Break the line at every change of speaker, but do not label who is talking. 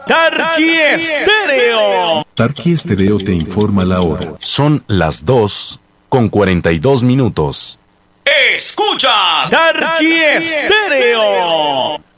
Tarqui Estéreo.
Tarqui Estéreo te informa la hora.
Son las 2:42 minutos.
Escuchas Tarqui Estéreo.